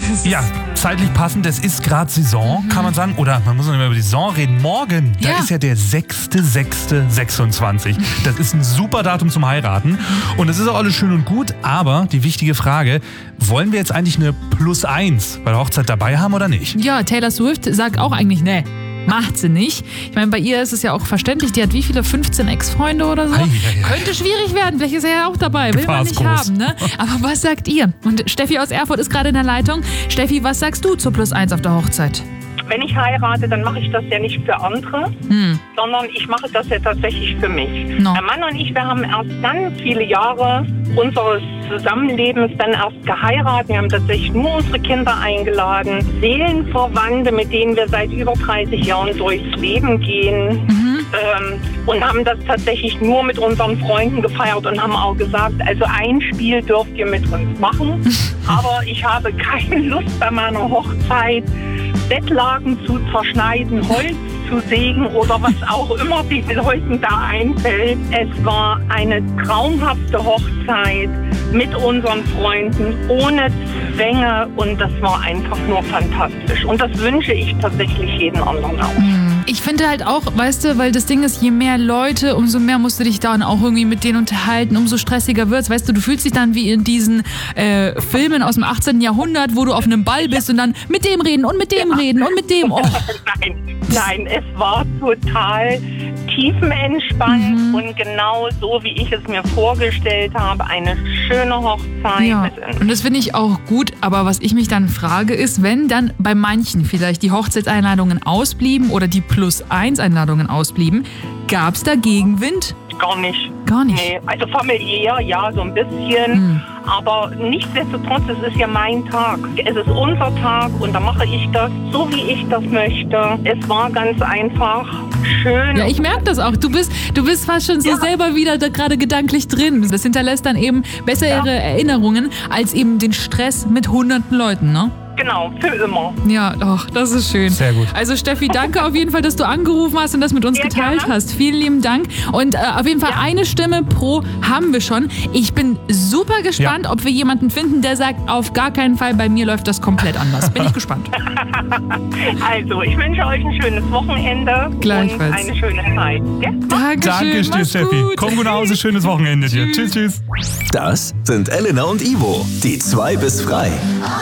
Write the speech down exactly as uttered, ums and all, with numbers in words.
Das Ja, zeitlich passend, es ist gerade Saison, kann man sagen. Oder man muss noch nicht mehr über die Saison reden. Morgen, da Ja. ist ja der sechster sechster sechsundzwanzig. Das ist ein super Datum zum Heiraten. Und es ist auch alles schön und gut, aber die wichtige Frage, wollen wir jetzt eigentlich eine Plus eins bei der Hochzeit dabei haben oder nicht? Ja, Taylor Swift sagt auch eigentlich, nee, macht sie nicht. Ich meine, bei ihr ist es ja auch verständlich, die hat wie viele, fünfzehn Ex-Freunde oder so? Ei, ei, ei. Könnte schwierig werden, vielleicht ist er ja auch dabei, will Gefahr man ist nicht groß. haben, ne? Aber was sagt ihr? Und Steffi aus Erfurt ist gerade in der Leitung. Steffi, was sagst du zur Plus eins auf der Hochzeit? Wenn ich heirate, dann mache ich das ja nicht für andere, Hm. sondern ich mache das ja tatsächlich für mich. No. Mein Mann und ich, wir haben erst ganz viele Jahre unseres Zusammenlebens dann erst geheiratet. Wir haben tatsächlich nur unsere Kinder eingeladen, Seelenverwandte, mit denen wir seit über dreißig Jahren durchs Leben gehen. Mhm. Ähm, und haben das tatsächlich nur mit unseren Freunden gefeiert und haben auch gesagt, also ein Spiel dürft ihr mit uns machen, aber ich habe keine Lust bei meiner Hochzeit, Bettlaken zu zerschneiden, Holz zu sägen oder was auch immer den Leuten da einfällt. Es war eine traumhafte Hochzeit mit unseren Freunden, ohne Zwänge, und das war einfach nur fantastisch. Und das wünsche ich tatsächlich jedem anderen auch. Ich finde halt auch, weißt du, weil das Ding ist, je mehr Leute, umso mehr musst du dich dann auch irgendwie mit denen unterhalten, umso stressiger wird's. Weißt du, du fühlst dich dann wie in diesen äh, Filmen aus dem achtzehnten Jahrhundert, wo du auf einem Ball bist und dann mit dem reden und mit dem reden und mit dem. Oh. Nein, nein, es war total tiefenentspannt Mhm. und genau so, wie ich es mir vorgestellt habe. Eine schöne Hochzeit. Ja, Mit- und das finde ich auch gut, aber was ich mich dann frage ist, wenn dann bei manchen vielleicht die Hochzeitseinladungen ausblieben oder die Plus eins Einladungen ausblieben, gab es da Gegenwind? Gar nicht. Gar nicht. Nee, also familiär, ja, so ein bisschen. Hm. Aber nichtsdestotrotz, es ist ja mein Tag. Es ist unser Tag und da mache ich das so, wie ich das möchte. Es war ganz einfach schön. Ja, ich merke das auch. Du bist, du bist fast schon so Ja. selber wieder da gerade gedanklich drin. Das hinterlässt dann eben bessere Erinnerungen als eben den Stress mit hunderten Leuten, ne? Genau, für immer. Ja, doch, das ist schön. Sehr gut. Also Steffi, danke auf jeden Fall, dass du angerufen hast und das mit uns Sehr geteilt gerne. hast. Vielen lieben Dank. Und äh, auf jeden Fall eine Stimme pro haben wir schon. Ich bin super gespannt, ob wir jemanden finden, der sagt, auf gar keinen Fall, bei mir läuft das komplett anders. Bin ich gespannt. Also, ich wünsche euch ein schönes Wochenende Gleichfalls. und eine schöne Zeit. Ja? Dankeschön. Danke dir, Mach's Steffi. gut. Komm gut nach Hause, schönes Wochenende dir. Tschüss, tschüss. Das sind Elena und Ivo, die zwei bis frei.